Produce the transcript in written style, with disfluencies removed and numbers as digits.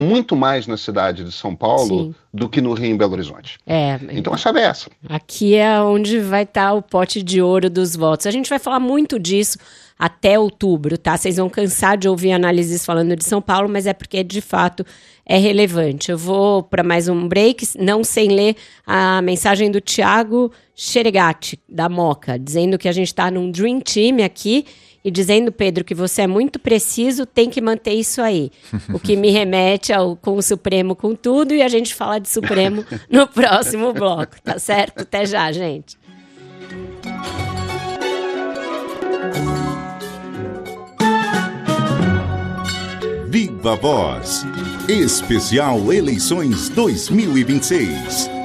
muito mais na cidade de São Paulo Sim. do que no Rio e em Belo Horizonte. É, Então a chave é essa. aqui é onde vai estar o pote de ouro dos votos. A gente vai falar muito disso até outubro, tá? Vocês vão cansar de ouvir análises falando de São Paulo, mas é porque, de fato, é relevante. Eu vou para mais um break, não sem ler a mensagem do Thiago Xeregati, da Moca, dizendo que a gente está num Dream Team aqui e dizendo, Pedro, que você é muito preciso, tem que manter isso aí. O que me remete com o Supremo com tudo, e a gente fala de Supremo no próximo bloco, tá certo? Até já, gente. Viva Voz, especial Eleições 2026.